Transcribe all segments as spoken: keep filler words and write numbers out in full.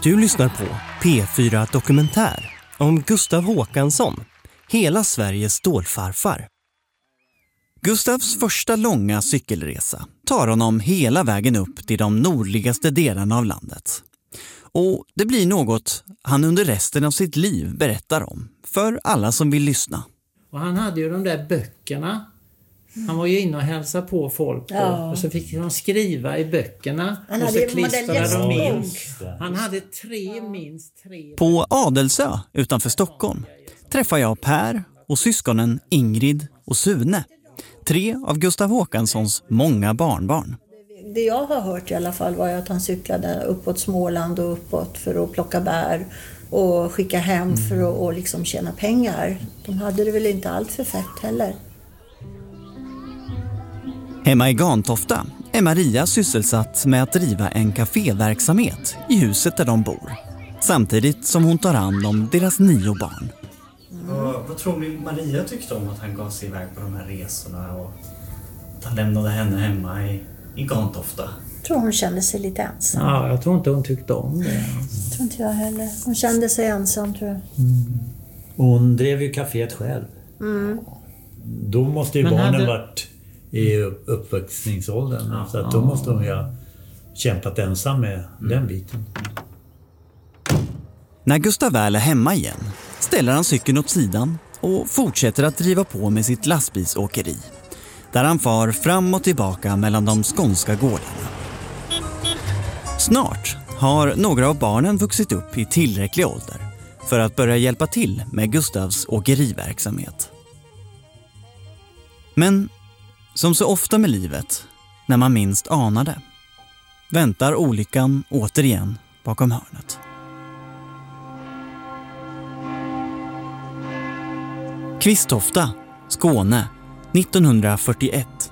Du lyssnar på P fyra Dokumentär om Gustav Håkansson, hela Sveriges stålfarfar. Gustavs första långa cykelresa tar honom hela vägen upp till de nordligaste delarna av landet. Och det blir något han under resten av sitt liv berättar om för alla som vill lyssna. Och han hade ju de där böckerna. Han var ju inne och hälsade på folk på, ja. Och så fick de skriva i böckerna. Han och så klistrade de in. Han hade tre, minst tre. På Adelsö utanför Stockholm träffar jag Per och syskonen Ingrid och Sune. Tre av Gustav Håkanssons många barnbarn. Det jag har hört i alla fall var att han cyklade uppåt Småland och uppåt för att plocka bär och skicka hem mm. för att och liksom tjäna pengar. De hade det väl inte allt för fett heller. Hemma i Gantofta är Maria sysselsatt med att driva en kaféverksamhet i huset där de bor. Samtidigt som hon tar hand om deras nio barn. Mm. Och vad tror ni Maria tyckte om att han gav sig iväg på de här resorna och att han lämnade henne hemma i, i Gantofta? Jag tror hon kände sig lite ensam. Ja, jag tror inte hon tyckte om det. Jag tror inte jag heller. Hon kände sig ensam, tror jag. Mm. Hon drev ju kaféet själv. Mm. Då måste ju Men barnen hade... varit i uppväxningsåldern. Ja, så att då måste hon ju ha kämpat ensam med mm. den biten. När Gustav väl är hemma igen ställer han cykeln åt sidan och fortsätter att driva på med sitt lastbilsåkeri. Där han far fram och tillbaka mellan de skånska gårdarna. Snart har några av barnen vuxit upp i tillräcklig ålder för att börja hjälpa till med Gustavs åkeriverksamhet. Men som så ofta med livet, när man minst anar det, väntar olyckan återigen bakom hörnet. Kvistofta, Skåne, nittonhundrafyrtioett.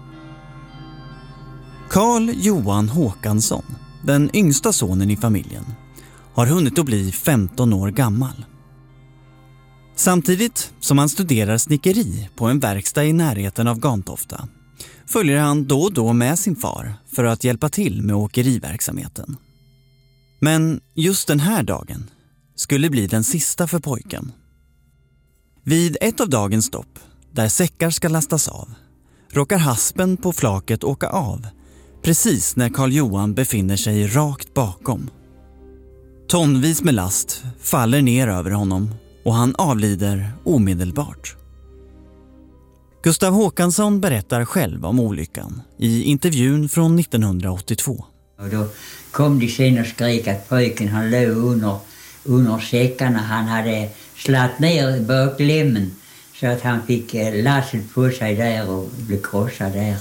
Carl Johan Håkansson, den yngsta sonen i familjen, har hunnit att bli femton år gammal. Samtidigt som han studerar snickeri på en verkstad i närheten av Gantofta följer han då och då med sin far för att hjälpa till med åkeriverksamheten. Men just den här dagen skulle bli den sista för pojken. Vid ett av dagens stopp, där säckar ska lastas av, råkar haspen på flaket åka av precis när Carl Johan befinner sig rakt bakom. Tonvis med last faller ner över honom och han avlider omedelbart. Gustav Håkansson berättar själv om olyckan i intervjun från nittonhundraåttiotvå. Och då kom de sen och skrek att pojken han låg under, under säckarna. Han hade slatt ner baklämmen så att han fick lasset på sig där och blev krossad där.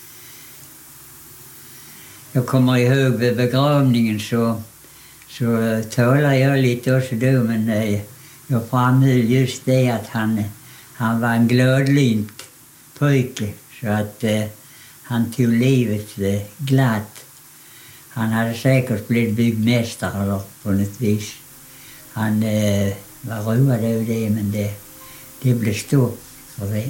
Jag kommer ihåg vid begravningen så, så talade jag lite också då, men eh, jag framhöll just det att han, han var en gladlynt pojke så att eh, han tog livet eh, glatt. Han hade säkert blivit byggmästare eller på något vis. Han eh, var road över det, men det, det blev stopp för det.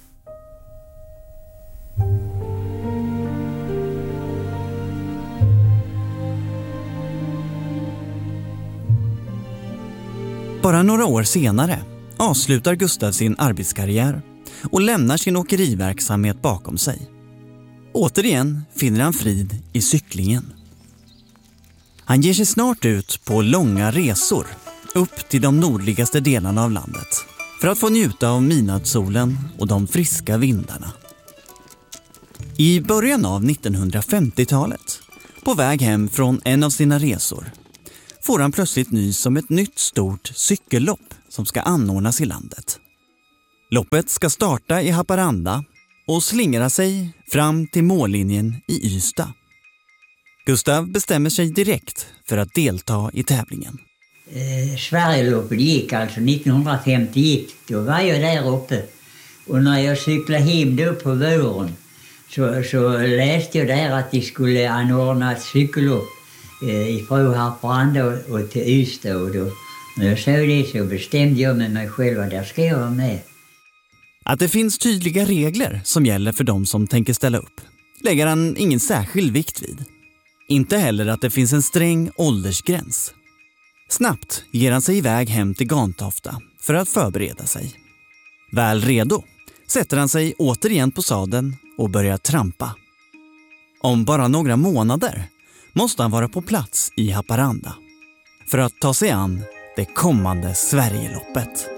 Bara några år senare avslutar Gustav sin arbetskarriär och lämnar sin åkeriverksamhet bakom sig. Återigen finner han frid i cyklingen. Han ger sig snart ut på långa resor upp till de nordligaste delarna av landet för att få njuta av midnattssolen och de friska vindarna. I början av nittonhundrafemtiotalet, på väg hem från en av sina resor, får han plötsligt nys om ett nytt stort cykellopp som ska anordnas i landet. Loppet ska starta i Haparanda och slingra sig fram till mållinjen i Ystad. Gustav bestämmer sig direkt för att delta i tävlingen. Eh, Sverigeloppet gick alltså nittonhundrafemtioett, då var jag där uppe. Och när jag cyklade hem då på våren så, så läste jag där att de skulle anordna ett cykellopp eh, ifrån Haparanda och, och till Ystad. Och då, när jag såg det så bestämde jag med mig själv att där ska jag vara med. Att det finns tydliga regler som gäller för de som tänker ställa upp lägger han ingen särskild vikt vid. Inte heller att det finns en sträng åldersgräns. Snabbt ger han sig iväg hem till Gantofta för att förbereda sig. Väl redo sätter han sig återigen på sadeln och börjar trampa. Om bara några månader måste han vara på plats i Haparanda för att ta sig an det kommande Sverigeloppet.